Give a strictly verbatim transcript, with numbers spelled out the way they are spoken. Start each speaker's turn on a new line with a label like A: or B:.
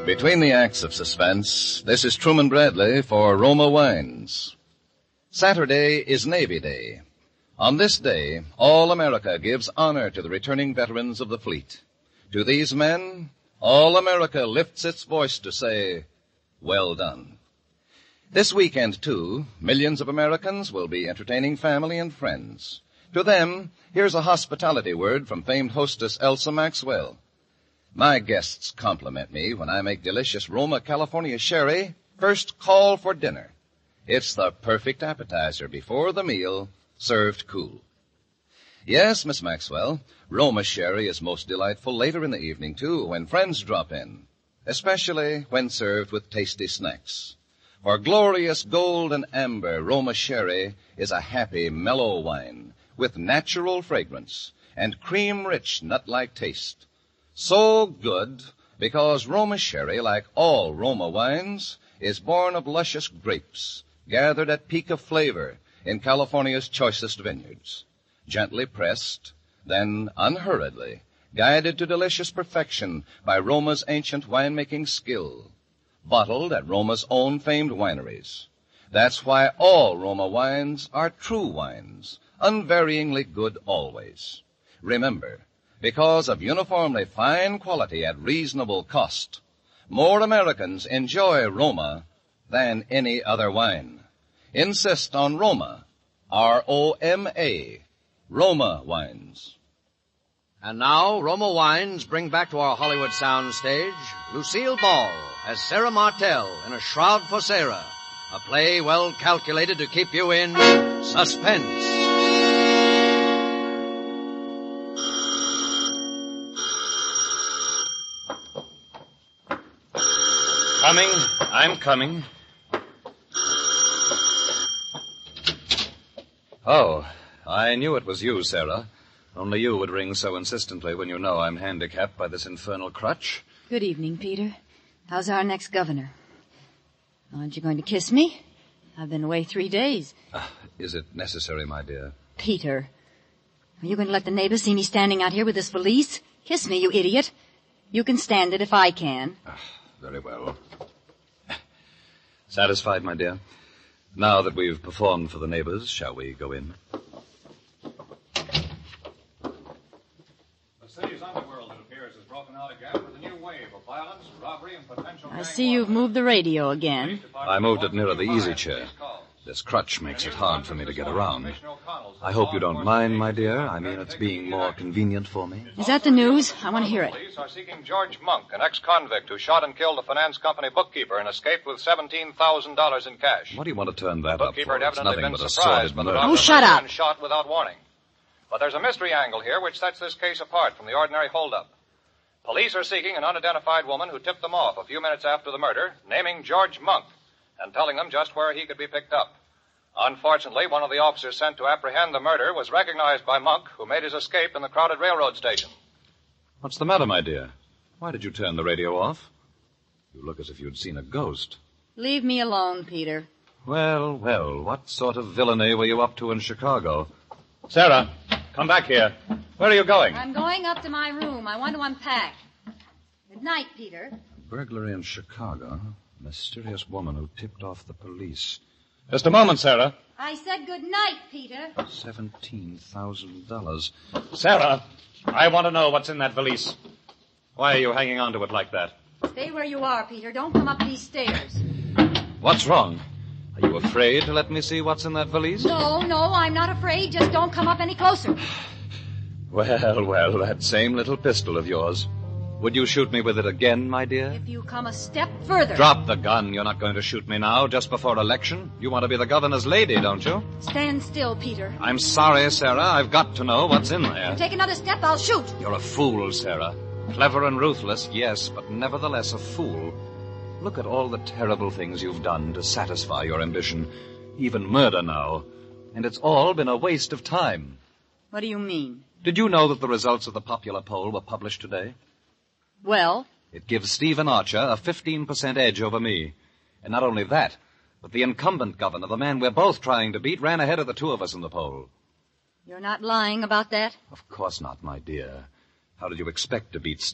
A: Between the acts of suspense, this is Truman Bradley for Roma Wines. Saturday is Navy Day. On this day, all America gives honor to the returning veterans of the fleet. To these men, all America lifts its voice to say, well done. This weekend, too, millions of Americans will be entertaining family and friends. To them, here's a hospitality word from famed hostess Elsa Maxwell. My guests compliment me when I make delicious Roma California sherry first call for dinner. It's the perfect appetizer before the meal, served cool. Yes, Miss Maxwell, Roma sherry is most delightful later in the evening, too, when friends drop in, especially when served with tasty snacks. For glorious gold and amber, Roma sherry is a happy, mellow wine with natural fragrance and cream-rich, nut-like taste. So good because Roma sherry, like all Roma wines, is born of luscious grapes gathered at peak of flavor in California's choicest vineyards. Gently pressed, then unhurriedly, guided to delicious perfection by Roma's ancient winemaking skill. Bottled at Roma's own famed wineries. That's why all Roma wines are true wines, unvaryingly good always. Remember, because of uniformly fine quality at reasonable cost, more Americans enjoy Roma than any other wine. Insist on Roma, R O M A, Roma wines.
B: And now, Roma Wines bring back to our Hollywood soundstage Lucille Ball as Sarah Martell in A Shroud for Sarah, a play well calculated to keep you in suspense.
C: Coming. I'm coming. Oh, I knew it was you, Sarah. Only you would ring so insistently when you know I'm handicapped by this infernal crutch.
D: Good evening, Peter. How's our next governor? Aren't you going to kiss me? I've been away three days.
C: Uh, is it necessary, my dear?
D: Peter, are you going to let the neighbors see me standing out here with this valise? Kiss me, you idiot. You can stand it if I can.
C: Uh, very well. Satisfied, my dear? Now that we've performed for the neighbors, shall we go in?
E: The city's underworld, it appears, has broken out again with a new wave of violence, robbery, and potential...
D: I see you've moved the radio again.
C: I moved it nearer the easy chair. This crutch makes it hard for me to get around. I hope you don't mind, my dear. I mean, it's being more convenient for me.
D: Is that the news? I want to hear it.
E: Police are seeking George Monk, an ex-convict who shot and killed a finance company bookkeeper and escaped with seventeen thousand dollars in cash.
C: What do you want to turn that
E: the
C: up
E: bookkeeper
C: for?
E: had
C: It's
E: evidently
C: nothing
E: been
C: but a
E: surprised
C: sordid
E: by the
C: murder.
E: doctor
D: Oh, shut up.
E: and shot without warning. But there's a mystery angle here which sets this case apart from the ordinary holdup. Police are seeking an unidentified woman who tipped them off a few minutes after the murder, naming George Monk and telling them just where he could be picked up. Unfortunately, one of the officers sent to apprehend the murder was recognized by Monk, who made his escape in the crowded railroad station.
C: What's the matter, my dear? Why did you turn the radio off? You look as if you'd seen a ghost.
D: Leave me alone, Peter.
C: Well, well, what sort of villainy were you up to in Chicago?
E: Sarah, come back here. Where are you going?
D: I'm going up to my room. I want to unpack. Good night, Peter.
C: Burglary in Chicago. A mysterious woman who tipped off the police.
E: Just a moment, Sarah.
D: I said good night, Peter.
C: Seventeen thousand dollars.
E: Sarah, I want to know what's in that valise. Why are you hanging on to it like that?
D: Stay where you are, Peter. Don't come up these stairs.
C: What's wrong? Are you afraid to let me see what's in that valise?
D: No, no, I'm not afraid. Just don't come up any closer.
C: Well, well, that same little pistol of yours. Would you shoot me with it again, my dear?
D: If you come a step further...
C: Drop the gun. You're not going to shoot me now, just before election. You want to be the governor's lady, don't you?
D: Stand still, Peter.
C: I'm sorry, Sarah. I've got to know what's in there.
D: Take another step, I'll shoot.
C: You're a fool, Sarah. Clever and ruthless, yes, but nevertheless a fool. Look at all the terrible things you've done to satisfy your ambition. Even murder now. And it's all been a waste of time.
D: What do you mean?
C: Did you know that the results of the popular poll were published today?
D: Well?
C: It gives Stephen Archer a fifteen percent edge over me. And not only that, but the incumbent governor, the man we're both trying to beat, ran ahead of the two of us in the poll.
D: You're not lying about that?
C: Of course not, my dear. How did you expect to beat